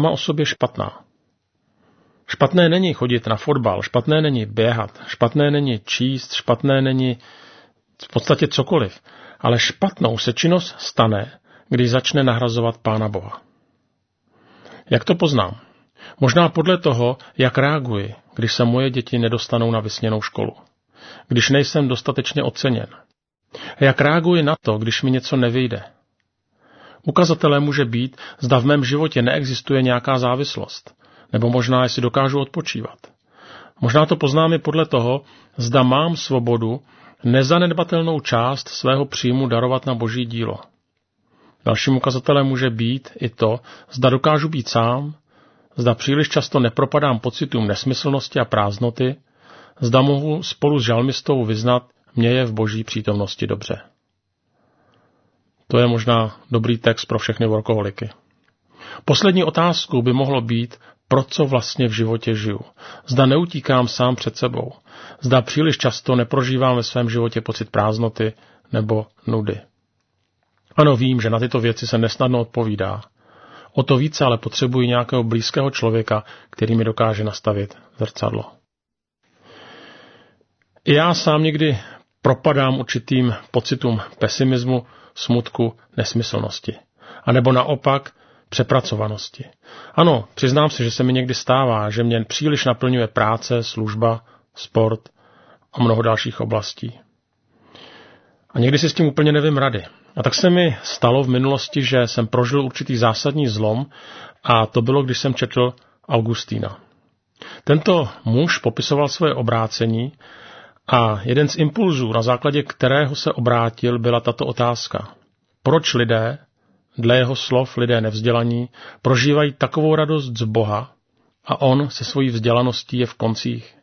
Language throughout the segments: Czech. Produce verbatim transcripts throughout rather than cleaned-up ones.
sama o sobě špatná. Špatné není chodit na fotbal, špatné není běhat, špatné není číst, špatné není v podstatě cokoliv, ale špatnou se činnost stane, když začne nahrazovat Pána Boha. Jak to poznám? Možná podle toho, jak reaguji, když se moje děti nedostanou na vysněnou školu, když nejsem dostatečně oceněn. Jak reaguji na to, když mi něco nevyjde. Ukazatelem může být, zda v mém životě neexistuje nějaká závislost, nebo možná, jestli dokážu odpočívat. Možná to poznám i podle toho, zda mám svobodu nezanedbatelnou část svého příjmu darovat na Boží dílo. Dalším ukazatelem může být i to, zda dokážu být sám, zda příliš často nepropadám pocitům nesmyslnosti a prázdnoty, zda mohu spolu s žalmistou vyznat, mně je v Boží přítomnosti dobře. To je možná dobrý text pro všechny workoholiky. Poslední otázkou by mohlo být, pro co vlastně v životě žiju. Zda neutíkám sám před sebou. Zda příliš často neprožívám ve svém životě pocit prázdnoty nebo nudy. Ano, vím, že na tyto věci se nesnadno odpovídá. O to více ale potřebuji nějakého blízkého člověka, který mi dokáže nastavit zrcadlo. I já sám někdy propadám určitým pocitům pesimismu, smutku, nesmyslnosti. A nebo naopak přepracovanosti. Ano, přiznám si, že se mi někdy stává, že mě příliš naplňuje práce, služba, sport a mnoho dalších oblastí. A někdy si s tím úplně nevím rady. A tak se mi stalo v minulosti, že jsem prožil určitý zásadní zlom a to bylo, když jsem četl Augustína. Tento muž popisoval svoje obrácení a jeden z impulzů, na základě kterého se obrátil, byla tato otázka. Proč lidé, dle jeho slov lidé nevzdělaní, prožívají takovou radost z Boha a on se svojí vzdělaností je v koncích?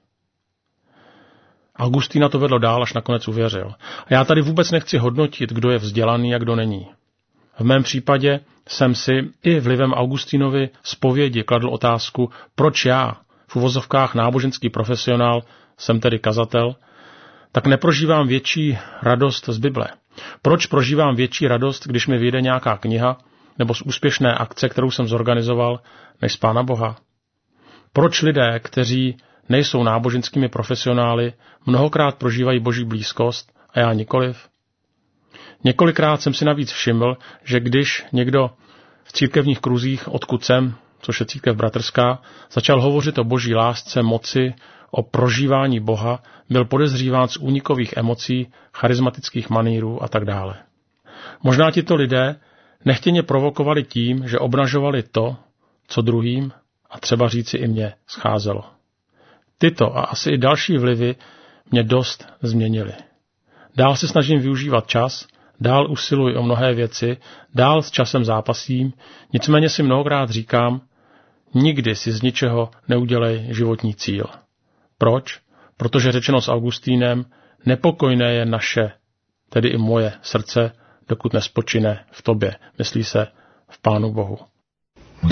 Augustína to vedlo dál, až nakonec uvěřil. A já tady vůbec nechci hodnotit, kdo je vzdělaný a kdo není. V mém případě jsem si i vlivem Augustínovy zpovědi kladl otázku, proč já, v uvozovkách náboženský profesionál, jsem tedy kazatel, tak neprožívám větší radost z Bible. Proč prožívám větší radost, když mi vyjde nějaká kniha nebo z úspěšné akce, kterou jsem zorganizoval, než z Pána Boha? Proč lidé, kteří nejsou náboženskými profesionály, mnohokrát prožívají Boží blízkost a já nikoliv? Několikrát jsem si navíc všiml, že když někdo v církevních kruzích, odkud jsem, což je církev bratrská, začal hovořit o Boží lásce, moci, o prožívání Boha, byl podezříván z únikových emocí, charismatických manýrů a tak dále. Možná tito lidé nechtěně provokovali tím, že obnažovali to, co druhým, a třeba říci i mně, scházelo. Tyto a asi i další vlivy mě dost změnily. Dál se snažím využívat čas, dál usiluji o mnohé věci, dál s časem zápasím, nicméně si mnohokrát říkám, nikdy si z ničeho neudělej životní cíl. Proč? Protože řečeno s Augustínem, nepokojné je naše, tedy i moje srdce, dokud nespočine v tobě, myslí se v Pánu Bohu.